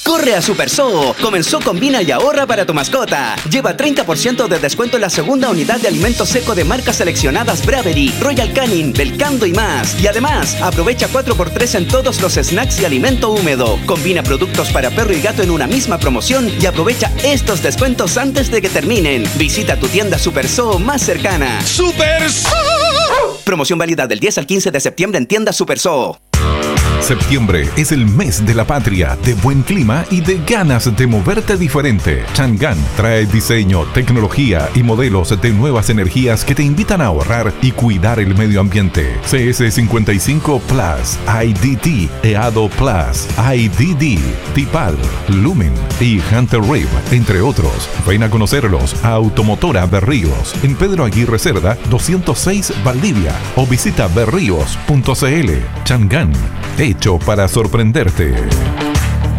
Corre a Super Zoo. Comenzó Combina y ahorra para tu mascota. Lleva 30% de descuento en la segunda unidad de alimento seco de marcas seleccionadas Bravery, Royal Canin, Belcando y más. Y además, aprovecha 4x3 en todos los snacks y alimento húmedo. Combina productos para perro y gato en una misma promoción y aprovecha estos descuentos antes de que terminen. Visita tu tienda Super Zoo más cercana. ¡Super Zoo! Promoción válida del 10 al 15 de septiembre en tienda Super Zoo. Septiembre es el mes de la patria, de buen clima y de ganas de moverte diferente. Chang'an trae diseño, tecnología y modelos de nuevas energías que te invitan a ahorrar y cuidar el medio ambiente. CS55 Plus, IDT, EADO Plus, IDD, Tipal, Lumen y Hunter Reef, entre otros. Ven a conocerlos a Automotora Berríos, en Pedro Aguirre Cerda, 206 Valdivia, o visita berríos.cl. Chang'an, hecho para sorprenderte.